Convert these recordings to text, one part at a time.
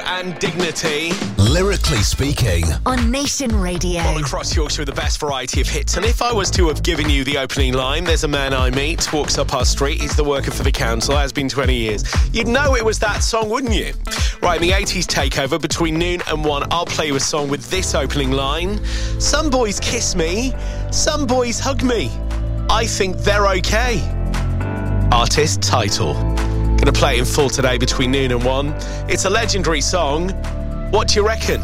and Dignity. Lyrically speaking. On Nation Radio. All across Yorkshire with the best variety of hits. And if I was to have given you the opening line, there's a man I meet, walks up our street, he's the worker for the council, has been 20 years. You'd know it was that song, wouldn't you? Right, in the 80s takeover, between noon and 1, I'll play you a song with this opening line. Some boys kiss me, some boys hug me. I think they're okay. Artist, title. Gonna play it in full today between noon and 1. It's a legendary song. What do you reckon?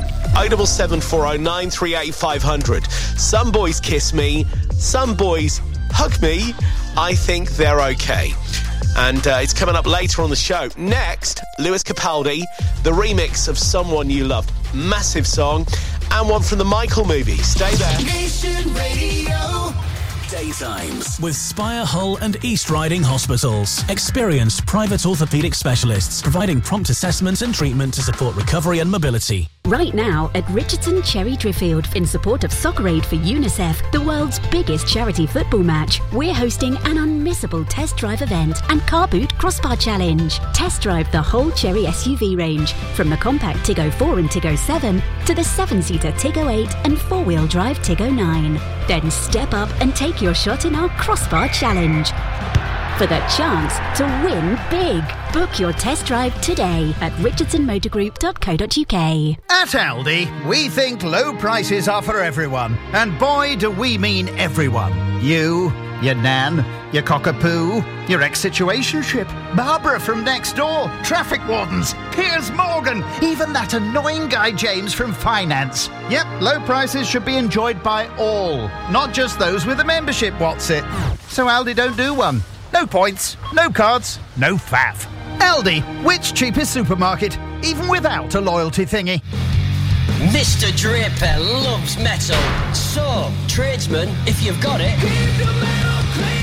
07740 338 500. Some boys kiss me, some boys hug me. I think they're okay. And it's coming up later on the show. Next, Lewis Capaldi, the remix of Someone You Loved. Massive song. And one from the Michael movie. Stay there. Nation Radio. Daytimes. With Spire, Hull and East Riding Hospitals. Experienced private orthopaedic specialists providing prompt assessment and treatment to support recovery and mobility. Right now at Richardson Cherry Driffield, in support of Soccer Aid for UNICEF, the world's biggest charity football match, we're hosting an unmissable test drive event and car boot crossbar challenge. Test drive the whole Cherry SUV range, from the compact Tiggo 4 and Tiggo 7 to the 7-seater Tiggo 8 and 4-wheel drive Tiggo 9. Then step up and take your shot in our crossbar challenge for the chance to win big. Book your test drive today at richardsonmotorgroup.co.uk. At Aldi, we think low prices are for everyone. And boy, do we mean everyone. You, your nan, your cockapoo, your ex-situationship, Barbara from next door, traffic wardens, Piers Morgan, even that annoying guy James from finance. Yep, low prices should be enjoyed by all, not just those with a membership, what's it? So Aldi don't do one. No points, no cards, no faff. Aldi, which cheapest supermarket, even without a loyalty thingy? Mr. Draper loves metal. So, tradesman, if you've got it, keep your metal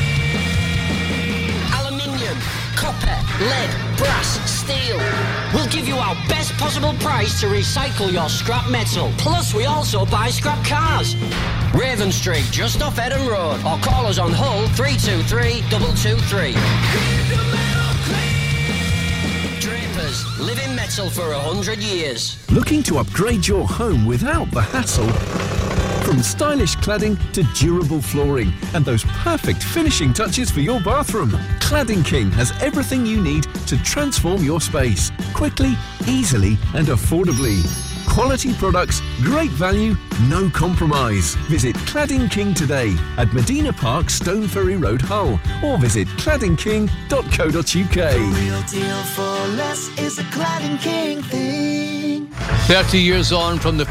clean. Aluminium, copper, lead, brass, steel. We'll give you our best possible price to recycle your scrap metal. Plus, we also buy scrap cars. Raven Street, just off Eden Road. Or call us on Hull 323 223. Keep your metal clean. Drapers, living metal for 100 years. Looking to upgrade your home without the hassle? From stylish cladding to durable flooring and those perfect finishing touches for your bathroom, Cladding King has everything you need to transform your space quickly, easily and affordably. Quality products, great value, no compromise. Visit Cladding King today at Medina Park, Stone Ferry Road, Hull, or visit claddingking.co.uk. The real deal for less is a Cladding King thing. 30 years on from the